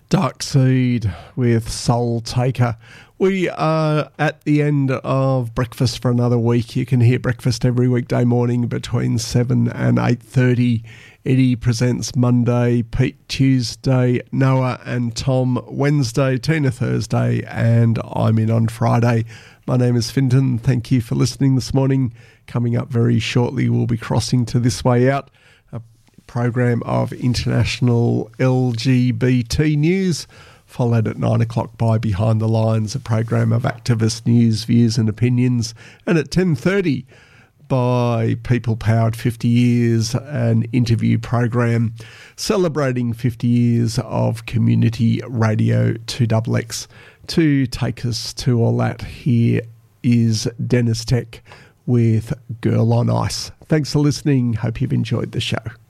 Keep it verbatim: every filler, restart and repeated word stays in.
Dark Seed with Soul Taker. We are at the end of Breakfast for another week. You can hear Breakfast every weekday morning between seven and eight thirty. Eddie presents Monday, Pete Tuesday, Noah and Tom Wednesday, Tina Thursday, and I'm in on Friday. My name is Finton. Thank you for listening this morning. Coming up very shortly, we'll be crossing to This Way Out, a program of international L G B T news, followed at nine o'clock by Behind the Lines, a program of activist news, views and opinions, and at ten thirty by People Powered fifty years, an interview program celebrating fifty years of community radio two X X. To take us to all that, here is Dennis Tech with Girl on Ice. Thanks for listening. Hope you've enjoyed the show.